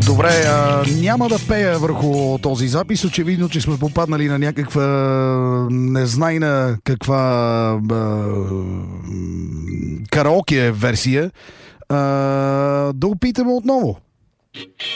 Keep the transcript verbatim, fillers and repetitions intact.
Добре, а, няма да пея върху този запис. Очевидно, че сме попаднали на някаква незнайна каква а, караоке версия. А, да опитаме отново.